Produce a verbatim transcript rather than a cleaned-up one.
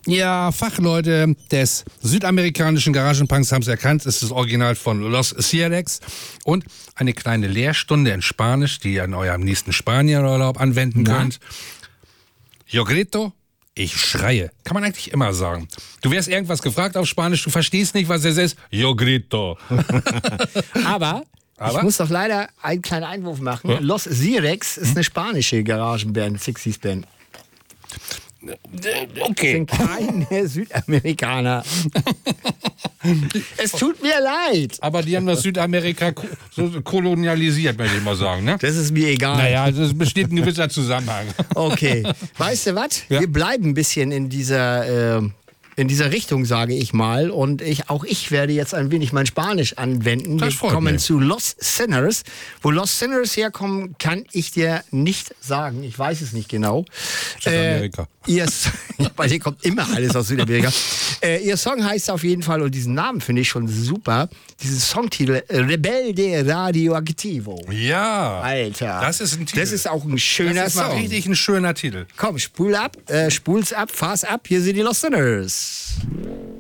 Ja, Fachleute des südamerikanischen Garagenpunks haben es erkannt. Es ist das Original von Los Cirex und eine kleine Lehrstunde in Spanisch, die ihr in eurem nächsten Spanienurlaub anwenden Na? könnt. Yo grito, ich schreie. Kann man eigentlich immer sagen. Du wirst irgendwas gefragt auf Spanisch, du verstehst nicht, was es ist. Yo grito. Aber, Aber? ich muss doch leider einen kleinen Einwurf machen. Ja. Los Cirex ist eine spanische Garagenband, Sixties Band. Okay. Sind keine Südamerikaner. Es tut mir leid. Aber die haben das Südamerika ko- so kolonialisiert, möchte ich mal sagen. Ne? Das ist mir egal. Naja, es besteht ein gewisser Zusammenhang. Okay. Weißt du was? Ja. Wir bleiben ein bisschen in dieser, äh, in dieser Richtung, sage ich mal. Und ich, auch ich werde jetzt ein wenig mein Spanisch anwenden. Das Wir freut kommen mich. zu Los Sinners. Wo Los Sinners herkommen, kann ich dir nicht sagen. Ich weiß es nicht genau. Südamerika. Äh, ihr, bei dir kommt immer alles aus Südamerika. Äh, ihr Song heißt auf jeden Fall, und diesen Namen finde ich schon super, diesen Songtitel Rebelde Radioactivo. Ja. Alter. Das ist ein Titel. Das ist auch ein schöner Das ist mal Song. richtig ein schöner Titel. Komm, spul ab, äh, spul's ab, fahr's ab. Hier sind die Los Sinners.